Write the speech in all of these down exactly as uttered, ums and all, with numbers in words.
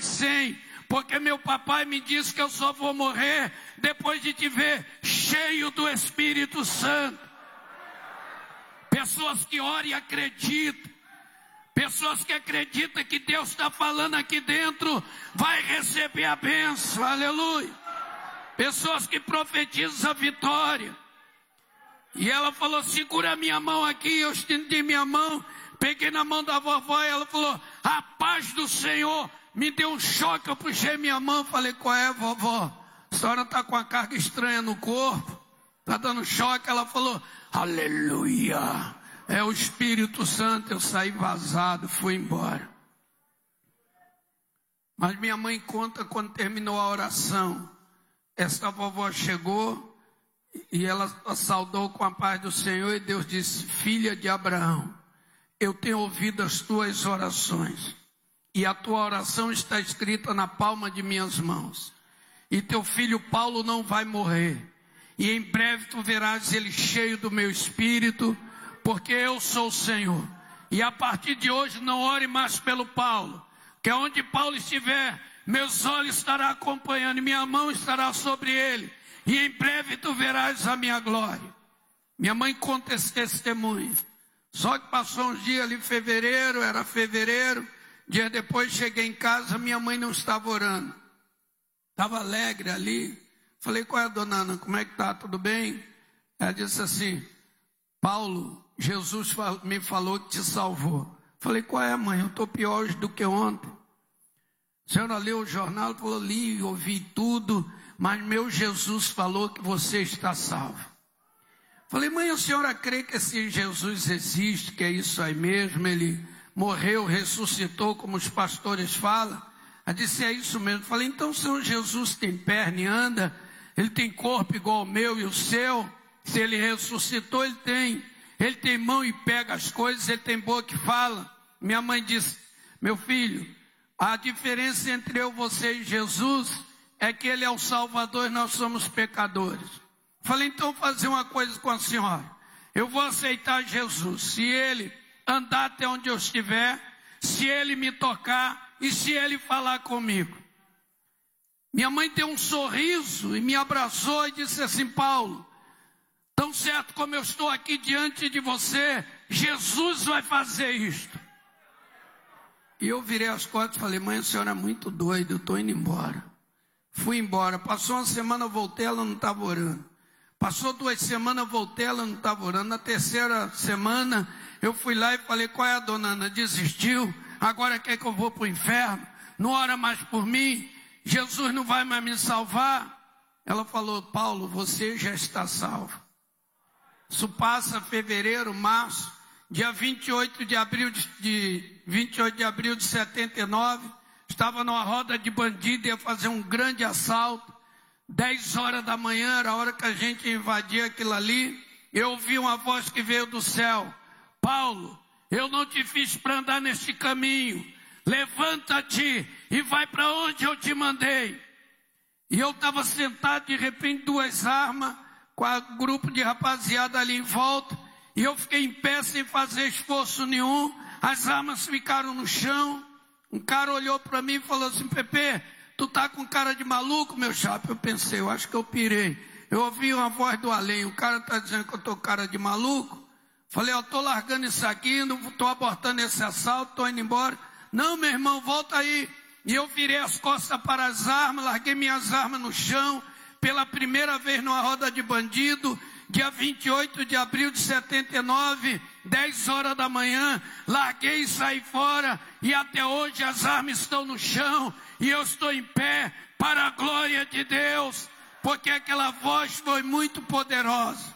mais cem, porque meu papai me disse que eu só vou morrer depois de te ver cheio do Espírito Santo. Pessoas que oram e acreditam. Pessoas que acreditam que Deus está falando aqui dentro, vai receber a bênção, aleluia. Pessoas que profetizam a vitória. E ela falou, segura a minha mão aqui, eu estendi minha mão, peguei na mão da vovó e ela falou, a paz do Senhor. Me deu um choque, eu puxei minha mão, falei, qual é, vovó? A senhora está com uma carga estranha no corpo, está dando choque. Ela falou, aleluia, é o Espírito Santo. Eu saí vazado, fui embora. Mas minha mãe conta, quando terminou a oração, essa vovó chegou e ela saudou com a paz do Senhor, e Deus disse, filha de Abraão, eu tenho ouvido as tuas orações, e a tua oração está escrita na palma de minhas mãos. E teu filho Paulo não vai morrer. E em breve tu verás ele cheio do meu Espírito, porque eu sou o Senhor. E a partir de hoje não ore mais pelo Paulo, que onde Paulo estiver, meus olhos estarão acompanhando, e minha mão estará sobre ele. E em breve tu verás a minha glória. Minha mãe conta esse testemunho. Só que passou uns dias ali, fevereiro, era fevereiro. Dia depois cheguei em casa, minha mãe não estava orando. Estava alegre ali. Falei, qual é, dona Ana, como é que está? Tudo bem? Ela disse assim, Paulo, Jesus me falou que te salvou. Falei, qual é, mãe? Eu estou pior hoje do que ontem. A senhora leu o jornal? Falou, li, ouvi tudo, mas meu Jesus falou que você está salvo. Falei, mãe, a senhora crê que esse Jesus existe, que é isso aí mesmo, ele morreu, ressuscitou, como os pastores falam? Ela disse, é isso mesmo. Falei, então o Senhor Jesus tem perna e anda, ele tem corpo igual ao meu e o seu, se ele ressuscitou, ele tem, ele tem mão e pega as coisas, ele tem boca e fala. Minha mãe disse, meu filho, a diferença entre eu, você e Jesus é que ele é o Salvador e nós somos pecadores. Falei, então vou fazer uma coisa com a senhora, eu vou aceitar Jesus, se ele andar até onde eu estiver, se ele me tocar e se ele falar comigo. Minha mãe deu um sorriso e me abraçou e disse assim, Paulo, tão certo como eu estou aqui diante de você, Jesus vai fazer isto. E eu virei as costas e falei, mãe, a senhora é muito doida, eu estou indo embora. Fui embora, passou uma semana, eu voltei, ela não estava orando. Passou duas semanas, eu voltei, ela não estava orando. Na terceira semana, eu fui lá e falei, qual é, a dona Ana? Desistiu? Agora quer que eu vou para o inferno? Não ora mais por mim? Jesus não vai mais me salvar? Ela falou, Paulo, você já está salvo. Isso passa fevereiro, março, dia vinte e oito de abril de, de, vinte e oito de abril de setenta e nove, estava numa roda de bandido, ia fazer um grande assalto. dez horas da manhã, era a hora que a gente invadia aquilo ali. Eu ouvi uma voz que veio do céu, Paulo, eu não te fiz para andar neste caminho, levanta-te e vai para onde eu te mandei. E eu estava sentado, de repente duas armas, com um grupo de rapaziada ali em volta, e eu fiquei em pé sem fazer esforço nenhum, as armas ficaram no chão. Um cara olhou para mim e falou assim, Pepe, tu tá com cara de maluco, meu chapa? Eu pensei, eu acho que eu pirei. Eu ouvi uma voz do além, o cara tá dizendo que eu tô com cara de maluco. Falei, eu tô largando isso aqui, não tô abortando esse assalto, tô indo embora. Não, meu irmão, volta aí. E eu virei as costas para as armas, larguei minhas armas no chão, pela primeira vez numa roda de bandido, dia vinte e oito de abril de setenta e nove, dez horas da manhã, larguei e saí fora, e até hoje as armas estão no chão, e eu estou em pé, para a glória de Deus, porque aquela voz foi muito poderosa.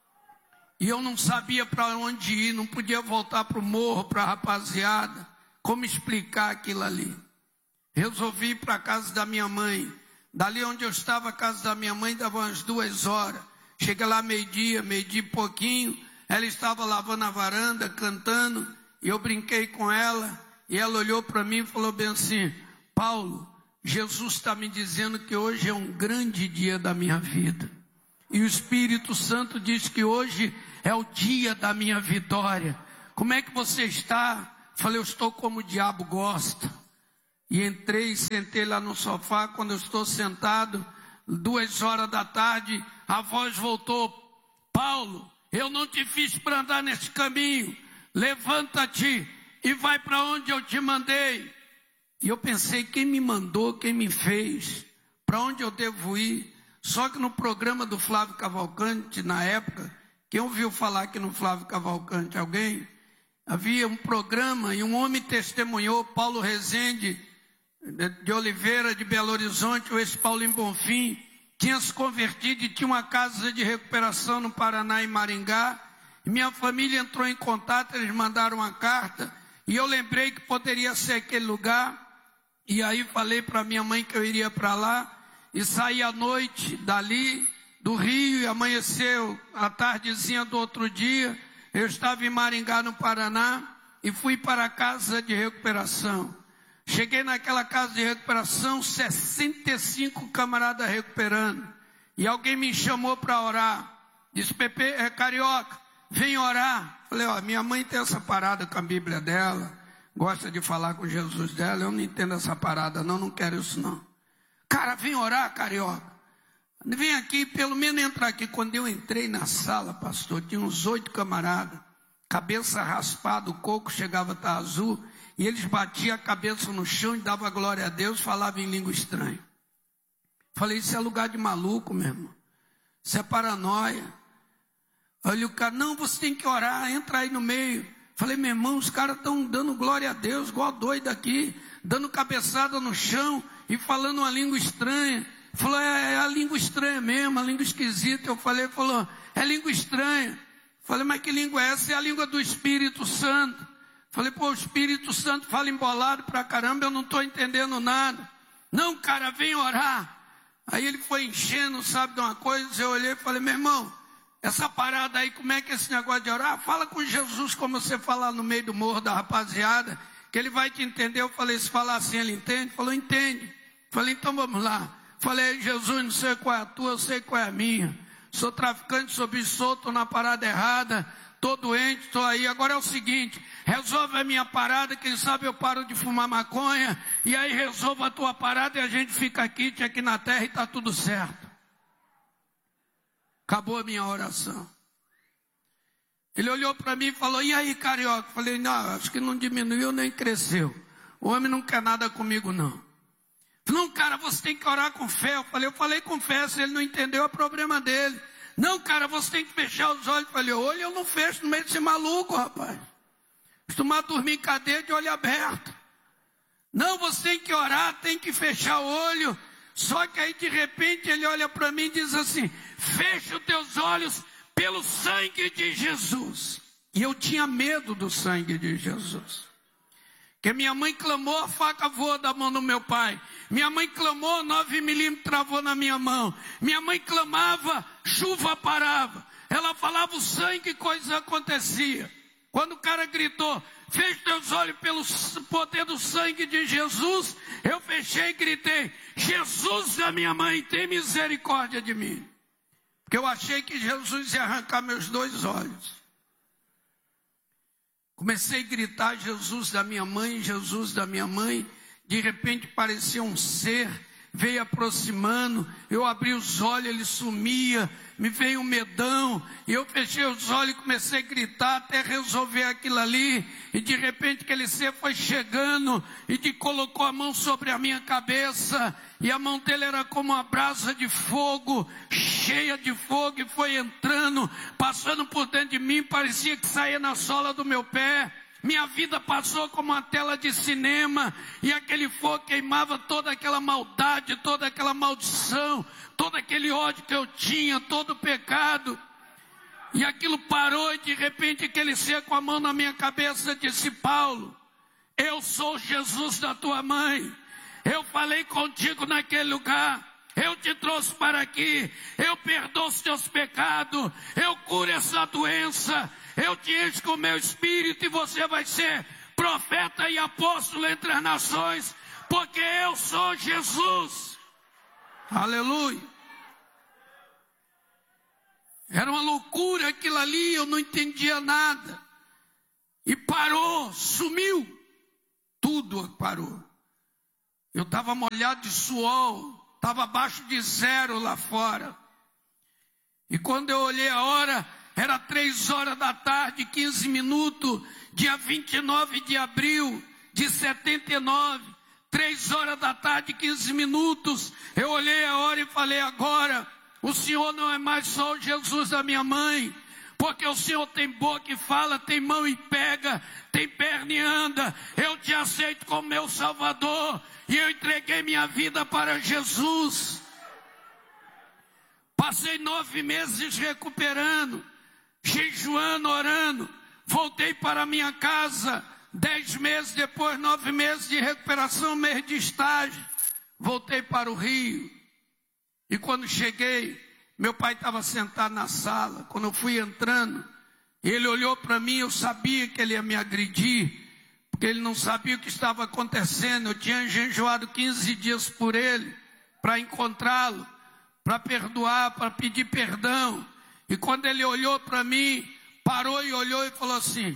E eu não sabia para onde ir, não podia voltar para o morro, para a rapaziada, como explicar aquilo ali. Resolvi ir para a casa da minha mãe. Dali onde eu estava, a casa da minha mãe, dava umas duas horas. Cheguei lá meio-dia, meio-dia e pouquinho. Ela estava lavando a varanda, cantando. E eu brinquei com ela. E ela olhou para mim e falou bem assim, Paulo, Jesus está me dizendo que hoje é um grande dia da minha vida. E o Espírito Santo diz que hoje é o dia da minha vitória. Como é que você está? Falei, eu estou como o diabo gosta. E entrei e sentei lá no sofá. Quando eu estou sentado, duas horas da tarde, a voz voltou: Paulo, eu não te fiz para andar nesse caminho. Levanta-te e vai para onde eu te mandei. E eu pensei, quem me mandou, quem me fez, para onde eu devo ir? Só que no programa do Flávio Cavalcante, na época, quem ouviu falar aqui no Flávio Cavalcante? Alguém? Havia um programa e um homem testemunhou, Paulo Rezende, de Oliveira, de Belo Horizonte, o ex-Paulinho Bonfim, tinha se convertido e tinha uma casa de recuperação no Paraná, em Maringá. E minha família entrou em contato, eles mandaram uma carta, e eu lembrei que poderia ser aquele lugar. E aí falei para minha mãe que eu iria para lá, e saí à noite dali, do Rio, e amanheceu a tardezinha do outro dia. Eu estava em Maringá, no Paraná, e fui para a casa de recuperação. Cheguei naquela casa de recuperação, sessenta e cinco camaradas recuperando. E alguém me chamou para orar. Disse, Pepe, é, Carioca, vem orar. Falei, ó, minha mãe tem essa parada com a Bíblia dela, gosta de falar com Jesus dela, eu não entendo essa parada não, não quero isso não. Cara, vem orar, Carioca. Vem aqui, pelo menos entra aqui. Quando eu entrei na sala, pastor, tinha uns oito camaradas, cabeça raspada, o coco chegava a estar azul, e eles batiam a cabeça no chão e davam glória a Deus, falavam em língua estranha. Falei, isso é lugar de maluco, meu irmão. Isso é paranoia. Olha o cara, não, você tem que orar, entra aí no meio. Falei, meu irmão, os caras estão dando glória a Deus, igual doido aqui, dando cabeçada no chão e falando uma língua estranha. Falou, é, é a língua estranha mesmo, a língua esquisita. Eu falei, falou, é língua estranha. Falei, mas que língua é essa? É a língua do Espírito Santo. Falei, pô, o Espírito Santo fala embolado pra caramba, eu não estou entendendo nada. Não, cara, vem orar. Aí ele foi enchendo, sabe de uma coisa, eu olhei e falei, meu irmão, essa parada aí, como é que é esse negócio de orar? Fala com Jesus como você fala no meio do morro da rapaziada, que ele vai te entender. Eu falei, se falar assim ele entende? Falou, entende. Falei, então vamos lá. Falei, Jesus, não sei qual é a tua, eu sei qual é a minha. Sou traficante, sou bicho solto, estou na parada errada, estou doente, estou aí. Agora é o seguinte, resolve a minha parada, quem sabe eu paro de fumar maconha, e aí resolva a tua parada e a gente fica aqui, aqui na terra e está tudo certo. Acabou a minha oração. Ele olhou para mim e falou, e aí, Carioca? Falei, não, acho que não diminuiu nem cresceu. O homem não quer nada comigo, não. Não, cara, você tem que orar com fé. Eu falei, eu falei com fé, se ele não entendeu, é problema dele. Não, cara, você tem que fechar os olhos. Eu falei, olho eu não fecho no meio desse maluco, rapaz. Costumar dormir em cadeia de olho aberto. Não, você tem que orar, tem que fechar o olho. Só que aí de repente ele olha para mim e diz assim, fecha os teus olhos pelo sangue de Jesus. E eu tinha medo do sangue de Jesus. Que minha mãe clamou, a faca voou da mão do meu pai. Minha mãe clamou, nove milímetros travou na minha mão. Minha mãe clamava, chuva parava. Ela falava o sangue, coisa acontecia. Quando o cara gritou, feche teus olhos pelo poder do sangue de Jesus, eu fechei e gritei, Jesus da minha mãe, tem misericórdia de mim. Porque eu achei que Jesus ia arrancar meus dois olhos. Comecei a gritar, Jesus da minha mãe, Jesus da minha mãe. De repente parecia um ser, veio aproximando. Eu abri os olhos, ele sumia. Me veio um medão. E eu fechei os olhos e comecei a gritar até resolver aquilo ali. E de repente aquele ser foi chegando e de, colocou a mão sobre a minha cabeça. E a mão dele era como uma brasa de fogo, cheia de fogo, e foi entrando, passando por dentro de mim, parecia que saía na sola do meu pé. Minha vida passou como uma tela de cinema, e aquele fogo queimava toda aquela maldade, toda aquela maldição, todo aquele ódio que eu tinha, todo o pecado. E aquilo parou, e de repente aquele ser com a mão na minha cabeça disse, Paulo, eu sou Jesus da tua mãe. Eu falei contigo naquele lugar, eu te trouxe para aqui, eu perdoo os teus pecados, eu curo essa doença, eu te encho com o meu espírito e você vai ser profeta e apóstolo entre as nações, porque eu sou Jesus. Aleluia. Era uma loucura aquilo ali, eu não entendia nada. E parou, sumiu, tudo parou. Eu estava molhado de suor, estava abaixo de zero lá fora. E quando eu olhei a hora, era três horas da tarde, quinze minutos, dia vinte e nove de abril de setenta e nove. Três horas da tarde, quinze minutos. Eu olhei a hora e falei: agora, o Senhor não é mais só o Jesus da minha mãe, porque o Senhor tem boca e fala, tem mão e pega, tem perna e anda. Eu te aceito como meu Salvador e eu entreguei minha vida para Jesus. Passei nove meses recuperando, jejuando, orando. Voltei para minha casa, dez meses depois, nove meses de recuperação, mês de estágio. Voltei para o Rio. E quando cheguei, meu pai estava sentado na sala. Quando eu fui entrando, ele olhou para mim, eu sabia que ele ia me agredir, porque ele não sabia o que estava acontecendo. Eu tinha jejuado quinze dias por ele, para encontrá-lo, para perdoar, para pedir perdão. E quando ele olhou para mim, parou e olhou e falou assim: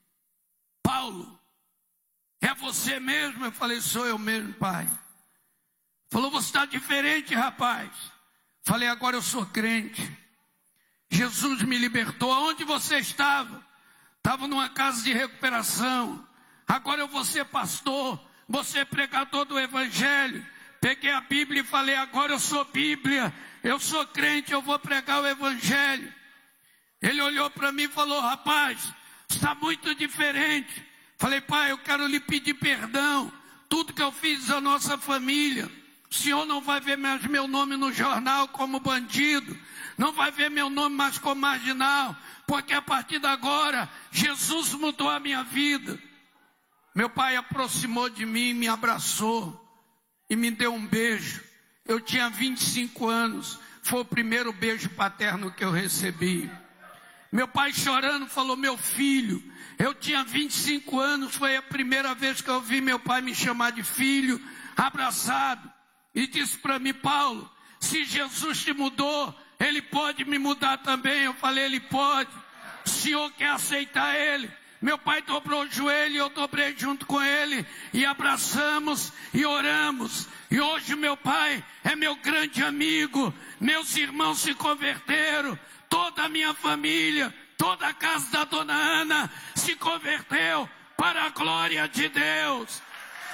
Paulo, é você mesmo? Eu falei: sou eu mesmo, pai. Falou: você está diferente, rapaz. Falei: agora eu sou crente. Jesus me libertou. Aonde você estava? Estava numa casa de recuperação. Agora eu vou ser pastor, vou ser pregador do Evangelho. Peguei a Bíblia e falei: agora eu sou Bíblia, eu sou crente, eu vou pregar o Evangelho. Ele olhou para mim e falou: rapaz, está muito diferente. Falei: pai, eu quero lhe pedir perdão. Tudo que eu fiz à nossa família, o senhor não vai ver mais meu nome no jornal como bandido, não vai ver meu nome mais como marginal, porque a partir de agora, Jesus mudou a minha vida. Meu pai aproximou de mim, me abraçou e me deu um beijo. Eu tinha vinte e cinco anos, foi o primeiro beijo paterno que eu recebi. Meu pai chorando falou: meu filho, eu tinha vinte e cinco anos, foi a primeira vez que eu vi meu pai me chamar de filho, abraçado. E disse para mim: Paulo, se Jesus te mudou, Ele pode me mudar também. Eu falei: Ele pode. O senhor quer aceitar Ele? Meu pai dobrou o joelho, eu dobrei junto com ele, e abraçamos e oramos. E hoje meu pai é meu grande amigo, meus irmãos se converteram, toda a minha família, toda a casa da dona Ana se converteu para a glória de Deus.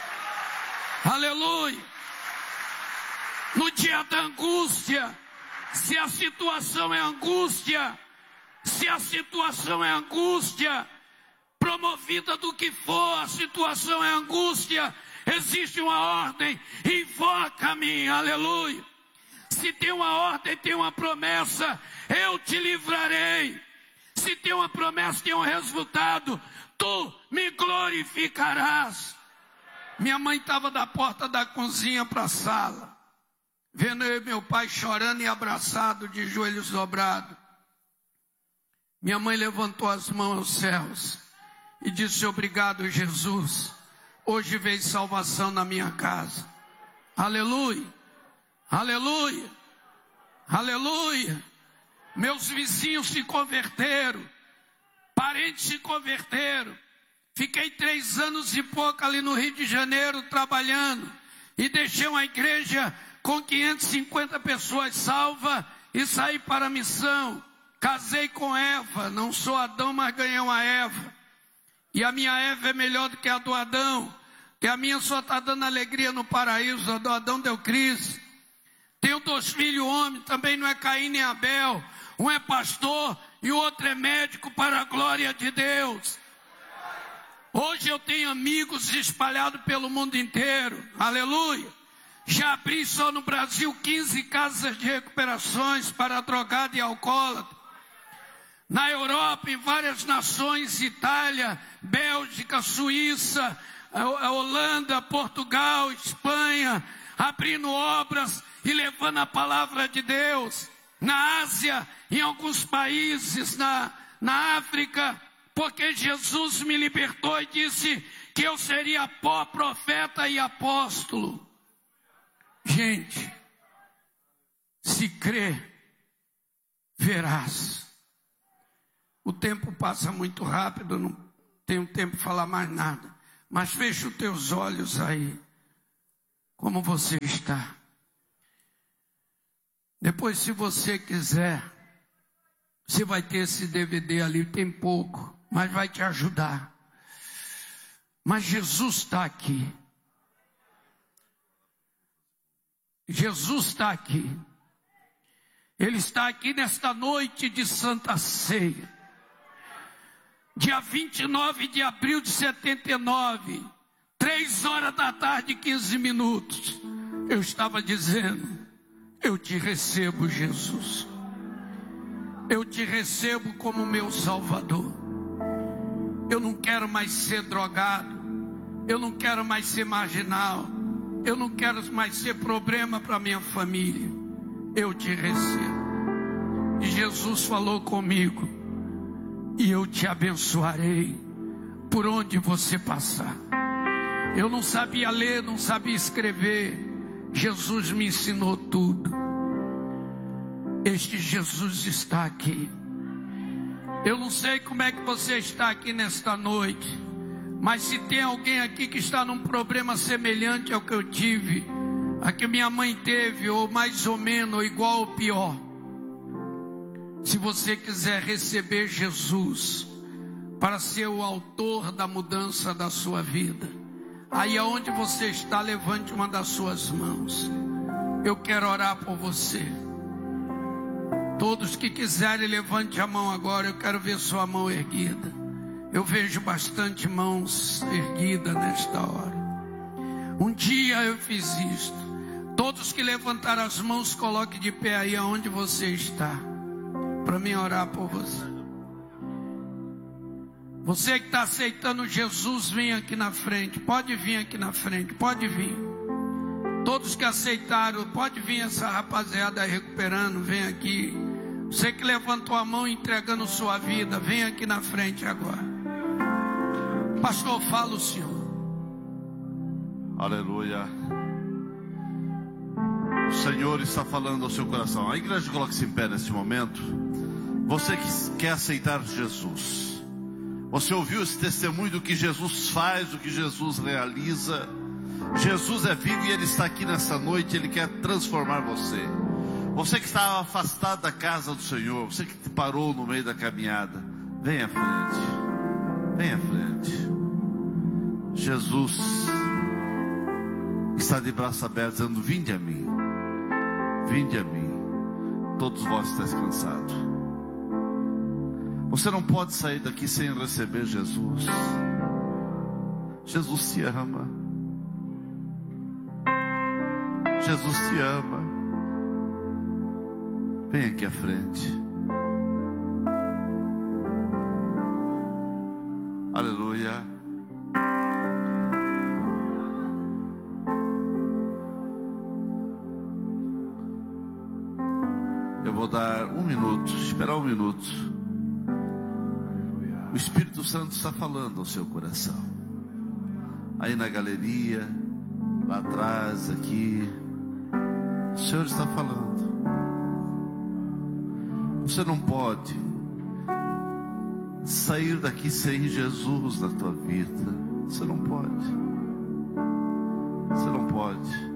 Aleluia. No dia da angústia, se a situação é angústia, se a situação é angústia, promovida do que for, a situação é angústia, existe uma ordem: invoca-me, aleluia. Se tem uma ordem, tem uma promessa: eu te livrarei. Se tem uma promessa, tem um resultado: tu me glorificarás. Minha mãe estava da porta da cozinha para a sala, vendo eu e meu pai chorando e abraçado, de joelhos dobrados. Minha mãe levantou as mãos aos céus e disse: obrigado, Jesus, hoje veio salvação na minha casa. Aleluia, aleluia, aleluia. Meus vizinhos se converteram, parentes se converteram. Fiquei três anos e pouco ali no Rio de Janeiro trabalhando, e deixei uma igreja com quinhentas e cinquenta pessoas salvas e saí para a missão. Casei com Eva, não sou Adão, mas ganhei uma Eva. E a minha Eva é melhor do que a do Adão, que a minha só está dando alegria no paraíso, a do Adão deu crise. Tenho dois filhos homens, também não é Caim nem Abel. Um é pastor e o outro é médico, para a glória de Deus. Hoje eu tenho amigos espalhados pelo mundo inteiro, aleluia. Já abri só no Brasil quinze casas de recuperações para drogado e alcoólatra. Na Europa, em várias nações, Itália, Bélgica, Suíça, Holanda, Portugal, Espanha, abrindo obras e levando a palavra de Deus. Na Ásia, em alguns países, na, na África, porque Jesus me libertou e disse que eu seria pó, profeta e apóstolo. Gente, se crer, verás. O tempo passa muito rápido, não tenho tempo de falar mais nada. Mas fecha os teus olhos aí. como você está. Depois, se você quiser, você vai ter esse D V D ali, tem pouco, mas vai te ajudar. Mas Jesus está aqui. Jesus está aqui. Ele está aqui nesta noite de Santa Ceia. Dia vinte e nove de abril de setenta e nove, três horas da tarde, quinze minutos. Eu estava dizendo, eu te recebo, Jesus. Eu te recebo como meu Salvador. Eu não quero mais ser drogado. Eu não quero mais ser marginal. Eu não quero mais ser problema para minha família. Eu te recebo. E Jesus falou comigo. E eu te abençoarei por onde você passar. Eu não sabia ler, não sabia escrever. Jesus me ensinou tudo. Este Jesus está aqui. Eu não sei como é que você está aqui nesta noite, mas se tem alguém aqui que está num problema semelhante ao que eu tive, a que minha mãe teve, ou mais ou menos, ou igual ou pior, se você quiser receber Jesus para ser o autor da mudança da sua vida, aí aonde você está, levante uma das suas mãos. Eu quero orar por você. Todos que quiserem, levante a mão agora. Eu quero ver sua mão erguida. Eu vejo bastante mãos erguidas nesta hora. Um dia eu fiz isto. Todos que levantaram as mãos, coloque de pé aí aonde você está, para mim orar por você. Você que está aceitando Jesus, vem aqui na frente. Pode vir aqui na frente, pode vir. Todos que aceitaram, pode vir essa rapaziada aí recuperando, vem aqui. Você que levantou a mão entregando sua vida, vem aqui na frente agora. Pastor, fala o Senhor. Aleluia. O Senhor está falando ao seu coração. A igreja coloca-se em pé neste momento. Você que quer aceitar Jesus, você ouviu esse testemunho do que Jesus faz, do que Jesus realiza. Jesus é vivo e Ele está aqui nessa noite. Ele quer transformar você. Você que estava afastado da casa do Senhor, você que parou no meio da caminhada, vem à frente, vem à frente. Jesus está de braços abertos dizendo, vinde a mim, vinde a mim, todos vós estáis cansados. Você não pode sair daqui sem receber Jesus. Jesus te ama. Jesus te ama. Vem aqui à frente. Aleluia. Eu vou dar um minuto, esperar um minuto. O Espírito Santo está falando ao seu coração. Aí na galeria, lá atrás, aqui, o Senhor está falando. Você não pode sair daqui sem Jesus na tua vida. Você não pode. Você não pode.